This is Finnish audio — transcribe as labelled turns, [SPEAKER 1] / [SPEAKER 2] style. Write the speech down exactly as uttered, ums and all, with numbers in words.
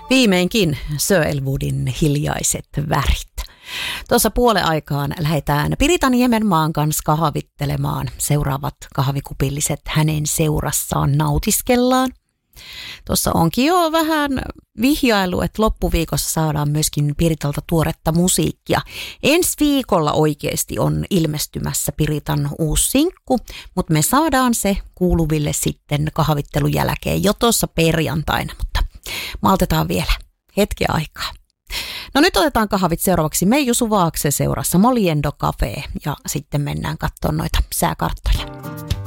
[SPEAKER 1] Viimeinkin Sir Elwoodin hiljaiset värit. Tuossa puolen aikaan lähdetään Pirita Niemenmaan kanssa kahvittelemaan. Seuraavat kahvikupilliset hänen seurassaan nautiskellaan. Tuossa onkin jo vähän vihjailu, että loppuviikossa saadaan myöskin Piritalta tuoretta musiikkia. Ensi viikolla oikeasti on ilmestymässä Piritan uusi sinkku, mutta me saadaan se kuuluville sitten kahvittelun jälkeen jo tuossa perjantaina, mutta maltetaan vielä hetki aikaa. No nyt otetaan kahvit seuraavaksi Meiju Suvaakse seurassa Moliendo Cafe ja sitten mennään katsomaan noita sääkarttoja.